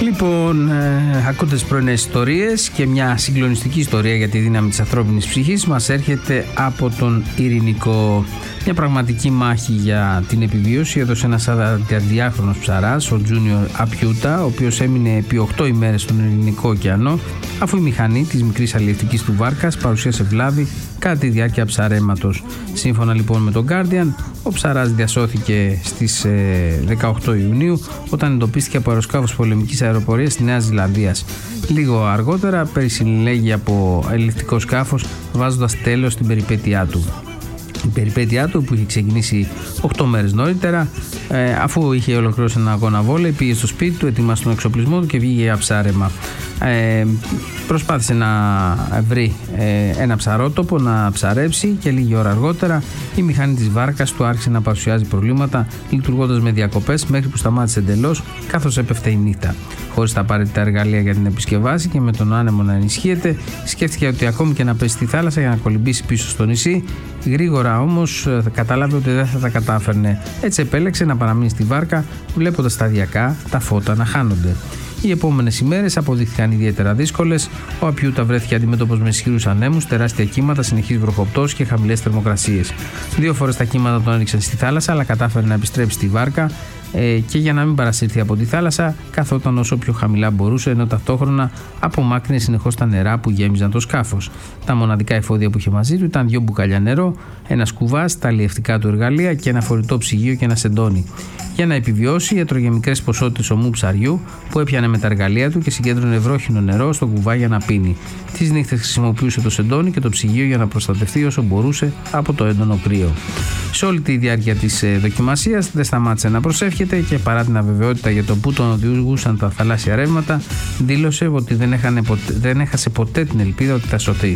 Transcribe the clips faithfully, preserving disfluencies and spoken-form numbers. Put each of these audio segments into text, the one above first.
Λοιπόν, ε, ακούτε τις πρωινές ιστορίες και μια συγκλονιστική ιστορία για τη δύναμη της ανθρώπινης ψυχής μας έρχεται από τον Ειρηνικό. Μια πραγματική μάχη για την επιβίωση έδωσε ένας σαρανταδυάχρονος ψαράς, ο Τζούνιορ Απιούτα, ο οποίος έμεινε επί οκτώ ημέρες στον Ειρηνικό ωκεανό, αφού η μηχανή της μικρής αλλιευτικής του βάρκας παρουσίασε βλάβη κατά τη διάρκεια ψαρέματος. Σύμφωνα λοιπόν με τον Guardian, ο ψαράς διασώθηκε στις ε, δεκαοκτώ Ιουνίου όταν εντοπίστηκε από αεροσκάφος πολεμικής αεροπορίας στη Νέα Ζηλανδία. Λίγο αργότερα περισυλλέγει από αλλιευτικό σκάφος, βάζοντας τέλος στην περιπέτειά του. Η περιπέτειά του, που είχε ξεκινήσει οκτώ μέρες νωρίτερα, ε, αφού είχε ολοκληρώσει ένα αγώνα βόλεϊ, πήγε στο σπίτι του, ετοίμασε τον εξοπλισμό του και βγήκε για ψάρεμα. Ε, προσπάθησε να βρει ε, ένα ψαρότοπο να ψαρέψει και λίγη ώρα αργότερα η μηχανή της βάρκας του άρχισε να παρουσιάζει προβλήματα, λειτουργώντας με διακοπές μέχρι που σταμάτησε εντελώς καθώς έπεφτε η νύχτα. Χωρίς τα απαραίτητα εργαλεία για την επισκευάση και με τον άνεμο να ενισχύεται, σκέφτηκε ότι ακόμη και να πέσει στη θάλασσα για να κολυμπήσει πίσω στο νησί, γρήγορα όμως κατάλαβε ότι δεν θα τα κατάφερνε. Έτσι επέλεξε να παραμείνει στη βάρκα, βλέποντας σταδιακά τα φώτα να χάνονται. Οι επόμενες ημέρες αποδείχθηκαν ιδιαίτερα δύσκολες. Ο Απιούτα βρέθηκε αντιμέτωπος με ισχυρούς ανέμους, τεράστια κύματα, συνεχείς βροχοπτώσεις και χαμηλές θερμοκρασίες. Δύο φορές τα κύματα τον έριξαν στη θάλασσα, αλλά κατάφερε να επιστρέψει στη βάρκα ε, και για να μην παρασύρθει από τη θάλασσα, καθόταν όσο πιο χαμηλά μπορούσε, ενώ ταυτόχρονα απομάκρυνε συνεχώς τα νερά που γέμιζαν το σκάφος. Τα μοναδικά εφόδια που είχε μαζί του ήταν δύο μπουκάλια νερό, ένα κουβάς, τα αλλιευτικά του εργαλεία και ένα φορητό ψυγείο και ένα σεντόνι. Για να επιβιώσει, έτρωγε μικρές ποσότητες ομού ψαριού που έπιανε με τα εργαλεία του και συγκέντρωνε βρόχινο νερό στο κουβά για να πίνει. Τις νύχτες χρησιμοποιούσε το σεντόνι και το ψυγείο για να προστατευτεί όσο μπορούσε από το έντονο κρύο. Σε όλη τη διάρκεια της ε, δοκιμασίας δεν σταμάτησε να προσεύχεται και παρά την αβεβαιότητα για το που τον οδηγούσαν τα θαλάσσια ρεύματα, δήλωσε ότι δεν, ποτέ, δεν έχασε ποτέ την ελπίδα ότι θα σωθεί.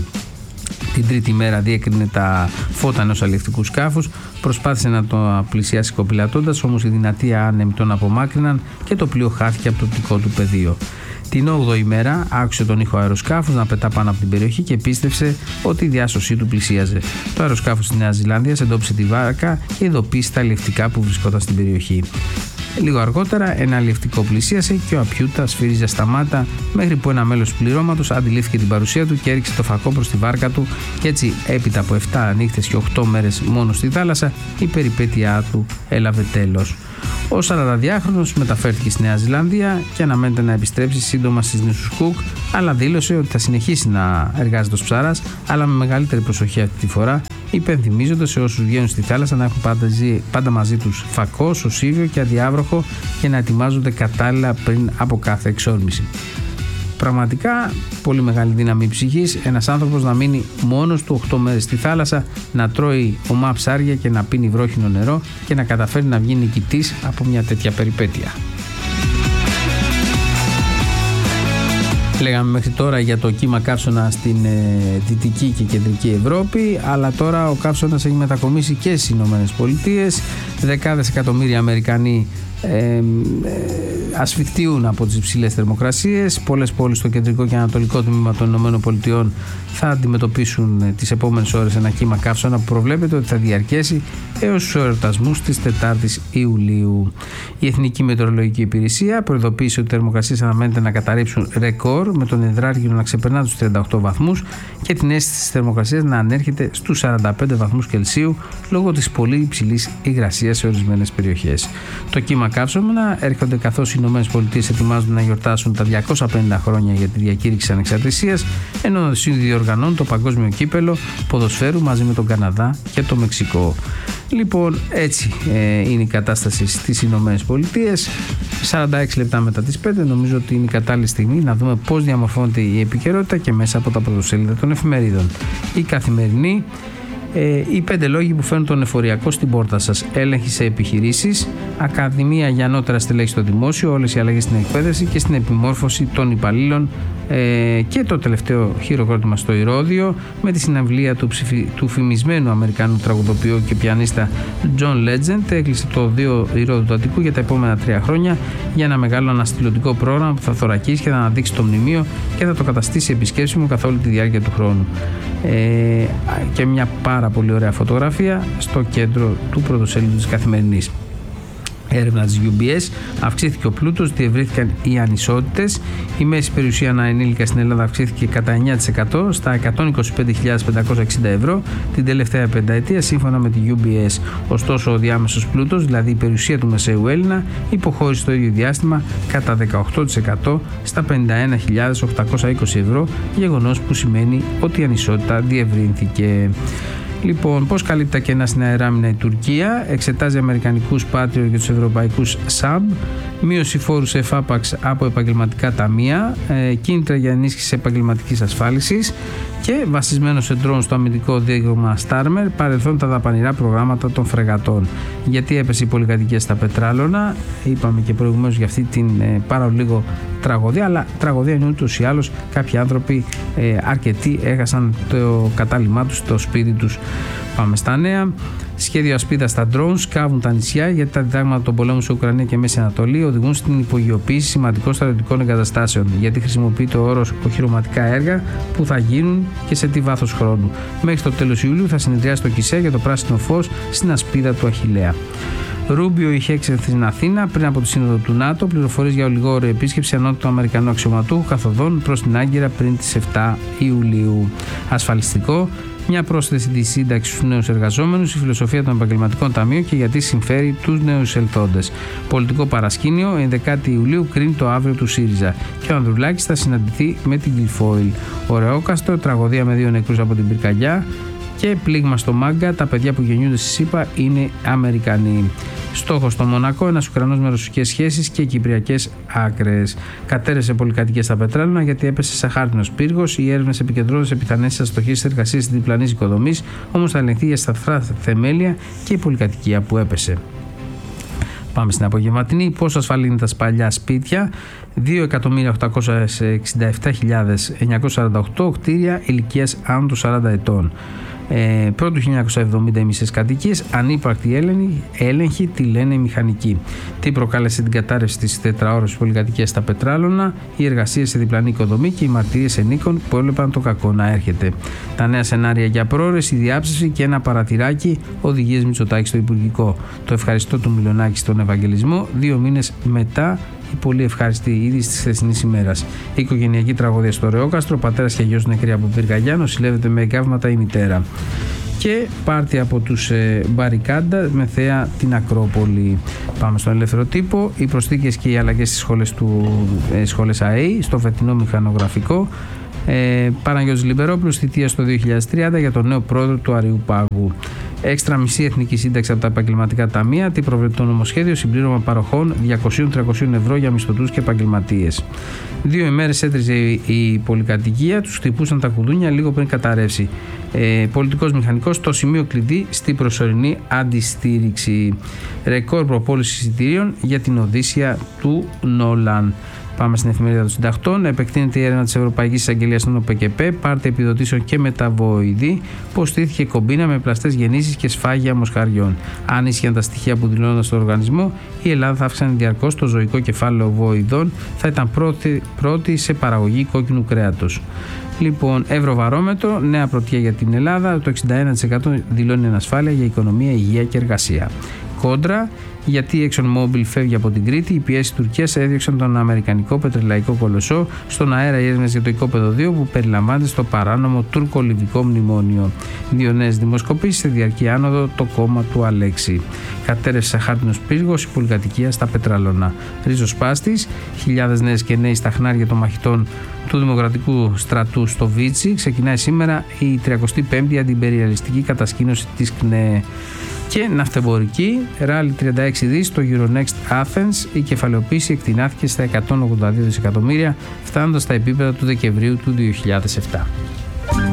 Την τρίτη μέρα διέκρινε τα φώτα ενός αλλιευτικού σκάφους, προσπάθησε να το πλησιάσει κοπηλατώντας, όμως οι δυνατοί άνεμοι τον απομάκρυναν και το πλοίο χάθηκε από το οπτικό του πεδίο. Την όγδοη μέρα άκουσε τον ήχο αεροσκάφους να πετά πάνω από την περιοχή και πίστευσε ότι η διάσωσή του πλησίαζε. Το αεροσκάφος της Νέας Ζηλανδίας εντόπισε τη βάρκα και ειδοποίησε τα αλλιευτικά που βρισκόταν στην περιοχή. Λίγο αργότερα ένα αλλιευτικό πλησίασε και ο Απιούτα σφύριζε σταμάτα μέχρι που ένα μέλος του πληρώματος αντιλήφθηκε την παρουσία του και έριξε το φακό προς τη βάρκα του και έτσι έπειτα από επτά νύχτες και οκτώ μέρες μόνο στη θάλασσα η περιπέτειά του έλαβε τέλος. Ο σαρανταδυάχρονος μεταφέρθηκε στη Νέα Ζηλανδία και αναμένεται να επιστρέψει σύντομα στις νήσους Κουκ, αλλά δήλωσε ότι θα συνεχίσει να εργάζεται ως ψαράς, αλλά με μεγαλύτερη προσοχή αυτή τη φορά, υπενθυμίζοντας σε όσους βγαίνουν στη θάλασσα να έχουν πάντα, πάντα μαζί τους φακό, σωσίβιο και αδιάβροχο και να ετοιμάζονται κατάλληλα πριν από κάθε εξόρμηση. Πραγματικά πολύ μεγάλη δύναμη ψυχής, ένας άνθρωπος να μείνει μόνος του οκτώ μέρες στη θάλασσα, να τρώει ομά ψάρια και να πίνει βρόχινο νερό και να καταφέρει να βγει νικητής από μια τέτοια περιπέτεια. Λέγαμε μέχρι τώρα για το κύμα καύσωνα στην ε, Δυτική και Κεντρική Ευρώπη, αλλά τώρα ο καύσωνας έχει μετακομίσει και στις Ηνωμένες Πολιτείες. Δεκάδες εκατομμύρια Αμερικανοί ε, ε, ασφιχτιούν από τις υψηλές θερμοκρασίες. Πολλές πόλεις στο κεντρικό και ανατολικό τμήμα των Ηνωμένων Πολιτειών θα αντιμετωπίσουν τις επόμενες ώρες ένα κύμα καύσωνα που προβλέπεται ότι θα διαρκέσει έως τους εορτασμούς της τετάρτης Ιουλίου. Η Εθνική Μετεωρολογική Υπηρεσία προειδοποίησε ότι οι θερμοκρασίες αναμένεται να καταρρύψουν ρεκόρ, με τον υδράργυρο να ξεπερνά τους τριάντα οκτώ βαθμούς και την αίσθηση της θερμοκρασίας να ανέρχεται στους σαράντα πέντε βαθμούς Κελσίου λόγω της πολύ υψηλής υγρασίας σε ορισμένες περιοχές. Το κύμα καύσωνα έρχονται καθώς οι Ηνωμένες Πολιτείες ετοιμάζονται να γιορτάσουν τα διακόσια πενήντα χρόνια για τη διακήρυξη ανεξαρτησίας, ενώ συνδιοργανώνουν το παγκόσμιο κύπελο ποδοσφαίρου μαζί με τον Καναδά και το Μεξικό. Λοιπόν, έτσι ε, είναι η κατάσταση στις Ηνωμένες Πολιτείες. σαράντα έξι λεπτά μετά τις πέντε, νομίζω ότι είναι η κατάλληλη στιγμή να δούμε πώς διαμορφώνεται η επικαιρότητα και μέσα από τα πρωτοσέλιδα των εφημερίδων. Η Καθημερινή, ε, οι πέντε λόγοι που φέρνουν τον εφοριακό στην πόρτα σας. Έλεγχοι σε επιχειρήσεις, Ακαδημία για ανώτερα στελέχη στο δημόσιο, όλες οι αλλαγές στην εκπαίδευση και στην επιμόρφωση των υπαλλήλων. Ε, και το τελευταίο χειροκρότημα στο Ηρώδειο με τη συναυλία του, ψηφι, του φημισμένου Αμερικανού τραγουδοποιού και πιανίστα John Legend. Έκλεισε το δύο Ηρώδειο του Αττικού για τα επόμενα τρία χρόνια για ένα μεγάλο αναστηλωτικό πρόγραμμα που θα θωρακίσει και θα αναδείξει το μνημείο και θα το καταστήσει επισκέψιμο καθ' όλη τη διάρκεια του χρόνου. Ε, και μια πάρα πολύ ωραία φωτογραφία στο κέντρο του πρωτοσέλιδου της Καθημερινής. έρευνα της γιου μπι ες, αυξήθηκε ο πλούτος, διευρύθηκαν οι ανισότητες. Η μέση περιουσία ανά ενήλικα στην Ελλάδα αυξήθηκε κατά εννιά τοις εκατό στα εκατόν είκοσι πέντε χιλιάδες πεντακόσια εξήντα ευρώ την τελευταία πενταετία, σύμφωνα με τη γιου μπι ες. Ωστόσο, ο διάμεσος πλούτος, δηλαδή η περιουσία του μεσαίου Έλληνα, υποχώρησε το ίδιο διάστημα κατά δεκαοκτώ τοις εκατό στα πενήντα ένα χιλιάδες οκτακόσια είκοσι ευρώ, γεγονός που σημαίνει ότι η ανισότητα διευρύνθηκε. Λοιπόν, πώς καλύπτει τα κενά στην αεράμινα η Τουρκία? Εξετάζει αμερικανικούς Patriot και τους ευρωπαϊκούς σαμπ, μείωση φόρου σε εφάπαξ από επαγγελματικά ταμεία, ε, κίνητρα για ενίσχυση επαγγελματικής ασφάλισης και βασισμένο σε ντρόουν στο αμυντικό δείγμα Starmer, παρελθόν τα δαπανηρά προγράμματα των φρεγατών. Γιατί έπεσε η πολυκατοικία στα πετράλωνα? Είπαμε και προηγουμένως για αυτή την ε, πάρα λίγο τραγωδία, αλλά τραγωδία είναι ούτως ή άλλως. Κάποιοι άνθρωποι, ε, αρκετοί, έχασαν το κατάλημά τους, το σπίτι τους. Πάμε στα νέα. Σχέδιο ασπίδα στα drones σκάβουν τα νησιά, γιατί τα διδάγματα των πολέμων σε Ουκρανία και Μέση Ανατολή οδηγούν στην υπογειοποίηση σημαντικών στρατιωτικών εγκαταστάσεων. Γιατί χρησιμοποιείται ο όρος οχυρωματικά έργα που θα γίνουν και σε τι βάθος χρόνου. Μέχρι το τέλος Ιουλίου θα συνεδριάσει το ΚΙΣΕ για το πράσινο φως στην ασπίδα του Αχιλλέα. Ρούμπιο είχε έξερθει στην Αθήνα πριν από τη σύνοδο του ΝΑΤΟ. Πληροφορίες για ολιγόρη επίσκεψη ανώτατου Αμερικανού αξιωματούχου καθοδόν προς την Άγκυρα πριν τις επτά Ιουλίου. Ασφαλιστικό. Μια πρόσθεση τη σύνταξη στους νέους εργαζόμενους, η φιλοσοφία των επαγγελματικών ταμείων και γιατί συμφέρει τους νέους ελθόντες. Πολιτικό παρασκήνιο, ενδεκάτη Ιουλίου κρίνει το αύριο του ΣΥΡΙΖΑ και ο Ανδρουλάκης θα συναντηθεί με την Γκυλφόιλ. Ωραιόκαστρο, τραγωδία με δύο νεκρούς από την πυρκαγιά και πλήγμα στο Μάγκα. Τα παιδιά που γεννιούνται στη ΣΥΠΑ είναι Αμερικανοί. Στόχος στο Μονακό, ένας Ουκρανός με ρωσικές σχέσεις και κυπριακές άκρες. Κατέρεσε πολυκατοικία στα πετράλαινα γιατί έπεσε σε χάρτινος πύργος. Οι έρευνες επικεντρώνονται σε πιθανές αστοχίες εργασίας της διπλανής οικοδομής, όμως θα ελεγχθεί για σταθερά θεμέλια και η πολυκατοικία που έπεσε. Πάμε στην απογευματινή. Πόσο ασφαλή είναι τα παλιά σπίτια? δύο εκατομμύρια οκτακόσιες εξήντα επτά χιλιάδες εννιακόσια σαράντα οκτώ κτίρια ηλικίας άνω των σαράντα ετών. Ε, πρώτου χίλια εννιακόσια εβδομήντα οι μισές κατοικίες, ανύπαρκτη έλεγχη, τι λένε οι μηχανικοί. Τι προκάλεσε την κατάρρευση της τετραώρωσης πολυκατοικίας στα πετράλωνα? Οι εργασίες σε διπλανή οικοδομή και οι μαρτυρίες ενίκων που έβλεπαν το κακό να έρχεται. Τα νέα σενάρια για πρόορες, η διάψευση και ένα παρατηράκι, οδηγίες Μητσοτάκη στο Υπουργικό. Το ευχαριστώ του Μιλονάκη στον Ευαγγελισμό, δύο μήνες μετά η πολύ ευχάριστη είδηση της χθεσινής ημέρας. Η οικογενειακή τραγωδία στο Ωραιόκαστρο, πατέρας και γιος νεκροί από πυρκαγιά, νοσηλεύεται με εγκάβματα η μητέρα. Και πάρτι από τους ε, Μπαρικάντα με θέα την Ακρόπολη. Πάμε στον ελεύθερο τύπο. Οι προσθήκες και οι αλλαγές στις σχολές, του, ε, σχολές ΑΕΗ, στο φετινό μηχανογραφικό. Ε, Παναγιώτης Λιμπερόπουλος, θητεία στο δύο χιλιάδες τριάντα για τον νέο πρόεδρο του Αριουπάγου. Έξτρα μισή εθνική σύνταξη από τα επαγγελματικά ταμεία. Τι προβλέπει το νομοσχέδιο? Συμπλήρωμα παροχών διακόσια με τριακόσια ευρώ για μισθωτούς και επαγγελματίες. Δύο ημέρες έτριζε η πολυκατοικία, τους χτυπούσαν τα κουδούνια λίγο πριν καταρρεύσει. Ε, πολιτικός μηχανικός, το σημείο κλειδί στη προσωρινή αντιστήριξη. Ρεκόρ προπόληση εισιτηρίων για την Οδύσσια του Νόλαν. Πάμε στην εφημερίδα των συντακτών. Επεκτείνεται η έρευνα της Ευρωπαϊκής Εισαγγελίας στον ΟΠΕΚΕΠΕ, πάρτε επιδοτήσεων και μεταβοηδή, πως στήθηκε κομπίνα με πλαστές γεννήσεις και σφάγια μοσχαριών. Αν ίσχυαν τα στοιχεία που δηλώνονταν στον οργανισμό, η Ελλάδα θα αύξανε διαρκώς το ζωικό κεφάλαιο βοηδών, θα ήταν πρώτη, πρώτη σε παραγωγή κόκκινου κρέατος. Λοιπόν, Ευρωβαρόμετρο, νέα πρωτιά για την Ελλάδα, το εξήντα ένα τοις εκατό δηλώνει ανασφάλεια για οικονομία, υγεία και εργασία. Κόντρα, γιατί η ExxonMobil φεύγει από την Κρήτη, οι πιέσεις της Τουρκίας έδιωξαν τον αμερικανικό πετρελαϊκό κολοσσό. Στον αέρα οι έρευνες για το οικόπεδο δύο που περιλαμβάνεται στο παράνομο τουρκο-λιβικό μνημόνιο. Δύο νέες δημοσκοπήσεις σε διαρκή άνοδο το κόμμα του Αλέξη. Κατέρευσε σε χάρτινος πύργος η πολυκατοικία στα πετράλωνα. Ριζοσπάστης, χιλιάδες νέες και νέοι στα χνάρια των μαχητών του Δημοκρατικού Στρατού στο Βίτσι. Ξεκινάει σήμερα η τριακοστή πέμπτη αντιπεριαλιστική κατασκήνωση της ΚΝΕ. Και ναυτεμπορική, ράλι τριάντα έξι δις στο Euronext Athens, η κεφαλαιοποίηση εκτινάθηκε στα εκατόν ογδόντα δύο δισεκατομμύρια, φτάνοντας στα επίπεδα του Δεκεμβρίου του δύο χιλιάδες επτά.